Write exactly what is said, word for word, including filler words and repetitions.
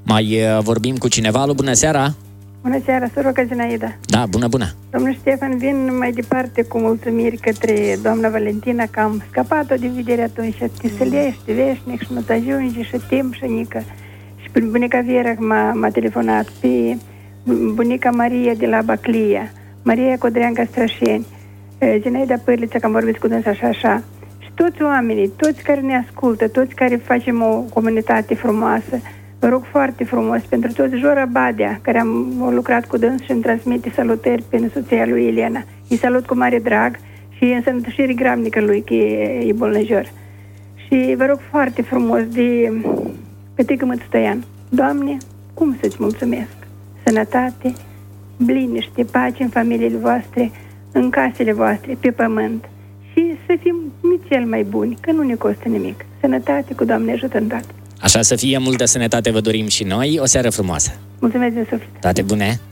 Mai uh, vorbim cu cineva? Alo, bună seara! Bună seara, soroca Zinaida. Da, bună, bună! Domnul Ștefan, vin mai departe cu mulțumiri către doamna Valentina că am scăpat-o de vedere atunci. Te sălești veșnic și nu te ajungi și timp și nică. Și pe bunica Vera m-a, m-a telefonat, pe bunica Maria de la Baclia, Maria Codreanca Strășeni, Zinaida Pârliță, că am vorbit cu dânsa așa, așa. Și toți oamenii, toți care ne ascultă, toți care facem o comunitate frumoasă, vă rog foarte frumos, pentru toți, Jora Badea, care am lucrat cu dâns și îmi transmite salutări pe soția lui Elena. Îi salut cu mare drag și însănătoșire gramnică lui, că e, e bolnăjor. Și vă rog foarte frumos de Petrică Mățătăian. Doamne, cum să-ți mulțumesc? Sănătate, liniște, pace în familiile voastre, în casele voastre, pe pământ. Și să fim cel mai buni, că nu ne costă nimic. Sănătate cu Doamne ajută în toate. Așa să fie, multă sănătate vă dorim și noi. O seară frumoasă! Mulțumesc din suflet! Toate bune!